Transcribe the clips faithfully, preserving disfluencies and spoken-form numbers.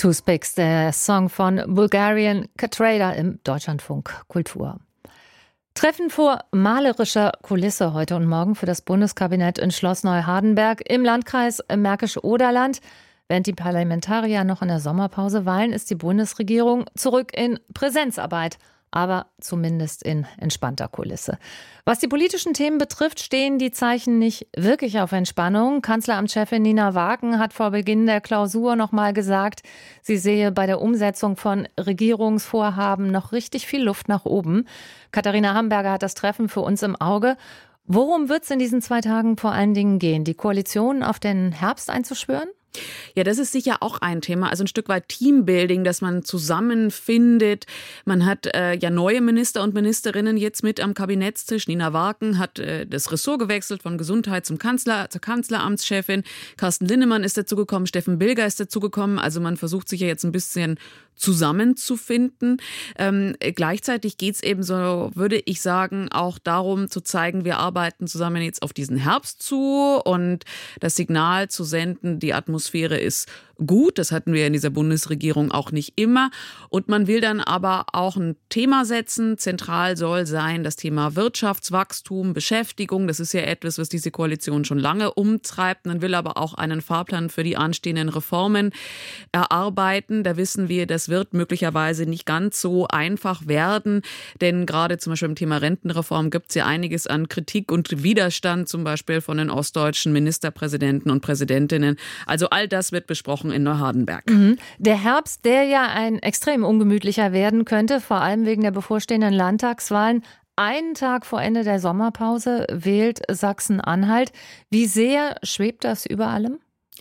Toothpicks, der Song von Bulgarian Catrada im Deutschlandfunk Kultur. Treffen vor malerischer Kulisse heute und morgen für das Bundeskabinett in Schloss Neuhardenberg im Landkreis Märkisch-Oderland. Während die Parlamentarier noch in der Sommerpause weilen, ist die Bundesregierung zurück in Präsenzarbeit, aber zumindest in entspannter Kulisse. Was die politischen Themen betrifft, stehen die Zeichen nicht wirklich auf Entspannung. Kanzleramtschefin Nina Wagen hat vor Beginn der Klausur noch mal gesagt, sie sehe bei der Umsetzung von Regierungsvorhaben noch richtig viel Luft nach oben. Katharina Hamburger hat das Treffen für uns im Auge. Worum wird es in diesen zwei Tagen vor allen Dingen gehen? Die Koalition auf den Herbst einzuschwören? Ja, das ist sicher auch ein Thema. Also ein Stück weit Teambuilding, dass man zusammenfindet. Man hat äh, ja neue Minister und Ministerinnen jetzt mit am Kabinettstisch. Nina Wagen hat äh, das Ressort gewechselt von Gesundheit zum Kanzler, zur Kanzleramtschefin. Carsten Linnemann ist dazugekommen, Steffen Bilger ist dazugekommen. Also man versucht sich ja jetzt ein bisschen zusammenzufinden. Ähm, gleichzeitig geht es eben so, würde ich sagen, auch darum zu zeigen, wir arbeiten zusammen jetzt auf diesen Herbst zu und das Signal zu senden, die Atmosphäre ist gut. Das hatten wir in dieser Bundesregierung auch nicht immer. Und man will dann aber auch ein Thema setzen. Zentral soll sein das Thema Wirtschaftswachstum, Beschäftigung. Das ist ja etwas, was diese Koalition schon lange umtreibt. Man will aber auch einen Fahrplan für die anstehenden Reformen erarbeiten. Da wissen wir, das wird möglicherweise nicht ganz so einfach werden. Denn gerade zum Beispiel im Thema Rentenreform gibt es ja einiges an Kritik und Widerstand, zum Beispiel von den ostdeutschen Ministerpräsidenten und Präsidentinnen. Also all das wird besprochen in Neuhardenberg. Mhm. Der Herbst, der ja ein extrem ungemütlicher werden könnte, vor allem wegen der bevorstehenden Landtagswahlen. Einen Tag vor Ende der Sommerpause wählt Sachsen-Anhalt. Wie sehr schwebt das über allem?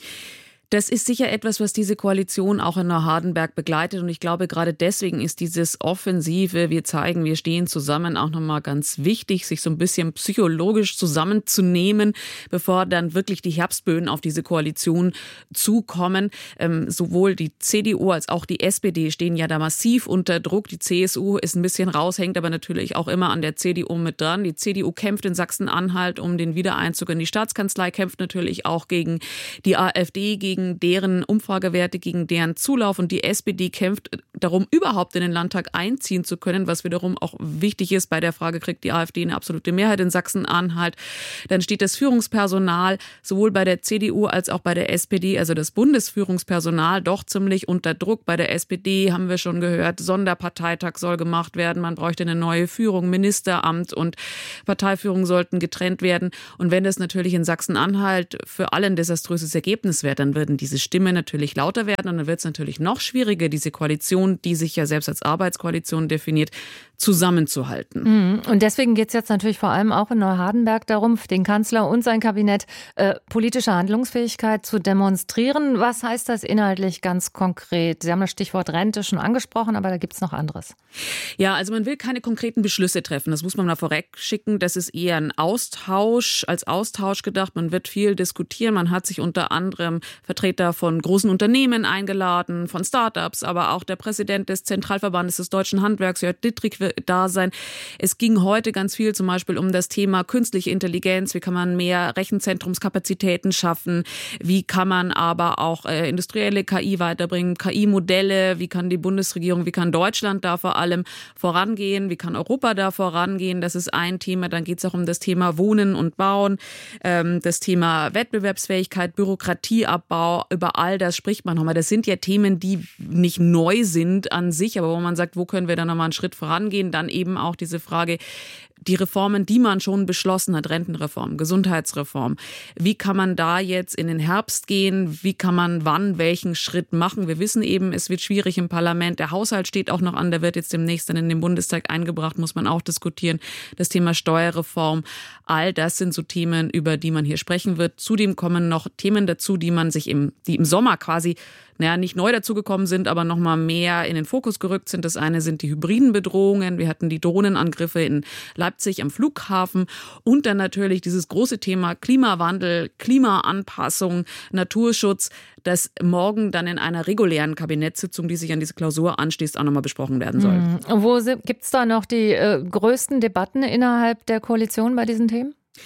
Das ist sicher etwas, was diese Koalition auch in Neuhardenberg begleitet. Und ich glaube, gerade deswegen ist dieses Offensive, wir zeigen, wir stehen zusammen, auch nochmal ganz wichtig, sich so ein bisschen psychologisch zusammenzunehmen, bevor dann wirklich die Herbstböen auf diese Koalition zukommen. Ähm, sowohl die C D U als auch die S P D stehen ja da massiv unter Druck. Die C S U ist ein bisschen raus, hängt aber natürlich auch immer an der C D U mit dran. Die C D U kämpft in Sachsen-Anhalt um den Wiedereinzug in die Staatskanzlei, kämpft natürlich auch gegen die AfD, gegen gegen deren Umfragewerte, gegen deren Zulauf. Und die S P D kämpft darum, überhaupt in den Landtag einziehen zu können, was wiederum auch wichtig ist bei der Frage, kriegt die AfD eine absolute Mehrheit in Sachsen-Anhalt. Dann steht das Führungspersonal sowohl bei der C D U als auch bei der S P D, also das Bundesführungspersonal, doch ziemlich unter Druck. Bei der S P D haben wir schon gehört, Sonderparteitag soll gemacht werden. Man bräuchte eine neue Führung, Ministeramt und Parteiführung sollten getrennt werden. Und wenn das natürlich in Sachsen-Anhalt für alle ein desaströses Ergebnis wäre, dann würden diese Stimmen natürlich lauter werden und dann wird es natürlich noch schwieriger, diese Koalition, die sich ja selbst als Arbeitskoalition definiert, zusammenzuhalten. Und deswegen geht es jetzt natürlich vor allem auch in Neuhardenberg darum, den Kanzler und sein Kabinett äh, politische Handlungsfähigkeit zu demonstrieren. Was heißt das inhaltlich ganz konkret? Sie haben das Stichwort Rente schon angesprochen, aber da gibt es noch anderes. Ja, also man will keine konkreten Beschlüsse treffen. Das muss man mal vorweg schicken. Das ist eher ein Austausch, als Austausch gedacht. Man wird viel diskutieren. Man hat sich unter anderem Vertreter von großen Unternehmen eingeladen, von Start-ups, aber auch der Präsident des Zentralverbandes des Deutschen Handwerks, Jörg Dittrich, wird da sein. Es ging heute ganz viel zum Beispiel um das Thema künstliche Intelligenz. Wie kann man mehr Rechenzentrumskapazitäten schaffen? Wie kann man aber auch äh, industrielle K I weiterbringen? K I-Modelle? Wie kann die Bundesregierung, wie kann Deutschland da vor allem vorangehen? Wie kann Europa da vorangehen? Das ist ein Thema. Dann geht es auch um das Thema Wohnen und Bauen, ähm, das Thema Wettbewerbsfähigkeit, Bürokratieabbau. Über all das spricht man nochmal. Das sind ja Themen, die nicht neu sind an sich, aber wo man sagt, wo können wir da nochmal einen Schritt vorangehen? Dann eben auch diese Frage, die Reformen, die man schon beschlossen hat, Rentenreform, Gesundheitsreform. Wie kann man da jetzt in den Herbst gehen? Wie kann man wann welchen Schritt machen? Wir wissen eben, es wird schwierig im Parlament. Der Haushalt steht auch noch an, der wird jetzt demnächst dann in den Bundestag eingebracht, muss man auch diskutieren. Das Thema Steuerreform, all das sind so Themen, über die man hier sprechen wird. Zudem kommen noch Themen dazu, die man sich im, die im Sommer quasi naja, nicht neu dazugekommen sind, aber noch mal mehr in den Fokus gerückt sind. Das eine sind die hybriden Bedrohungen. Wir hatten die Drohnenangriffe in Leipzig am Flughafen und dann natürlich dieses große Thema Klimawandel, Klimaanpassung, Naturschutz, das morgen dann in einer regulären Kabinettssitzung, die sich an diese Klausur anschließt, auch noch mal besprochen werden soll. Mhm. Wo gibt es da noch die äh, größten Debatten innerhalb der Koalition bei diesen Themen?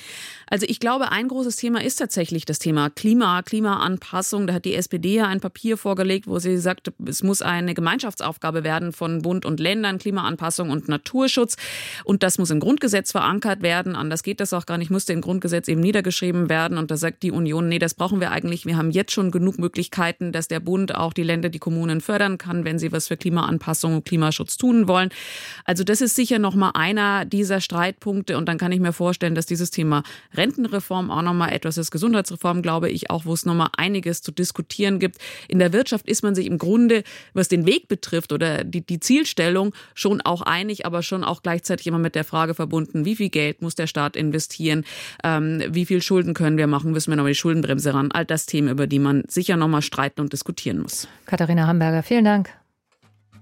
Also ich glaube, ein großes Thema ist tatsächlich das Thema Klima, Klimaanpassung. Da hat die S P D ja ein Papier vorgelegt, wo sie sagt, es muss eine Gemeinschaftsaufgabe werden von Bund und Ländern, Klimaanpassung und Naturschutz. Und das muss im Grundgesetz verankert werden. Anders geht das auch gar nicht, musste im Grundgesetz eben niedergeschrieben werden. Und da sagt die Union, nee, das brauchen wir eigentlich. Wir haben jetzt schon genug Möglichkeiten, dass der Bund auch die Länder, die Kommunen fördern kann, wenn sie was für Klimaanpassung und Klimaschutz tun wollen. Also das ist sicher nochmal einer dieser Streitpunkte. Und dann kann ich mir vorstellen, dass dieses Thema Rentenreform auch nochmal etwas ist, Gesundheitsreform, glaube ich, auch wo es nochmal einiges zu diskutieren gibt. In der Wirtschaft ist man sich im Grunde, was den Weg betrifft oder die, die Zielstellung, schon auch einig, aber schon auch gleichzeitig immer mit der Frage verbunden, wie viel Geld muss der Staat investieren, ähm, wie viel Schulden können wir machen, müssen wir nochmal die Schuldenbremse ran. All das Themen, über die man sicher nochmal streiten und diskutieren muss. Katharina Hamburger, vielen Dank.